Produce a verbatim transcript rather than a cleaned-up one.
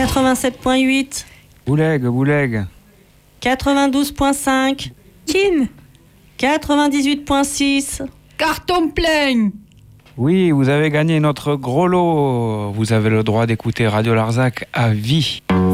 quatre-vingt-sept point huit. Bouleg, Bouleg. quatre-vingt-douze point cinq. Kin. quatre-vingt-dix-huit point six. Carton plein. Oui, vous avez gagné notre gros lot. Vous avez le droit d'écouter Radio Larzac à vie.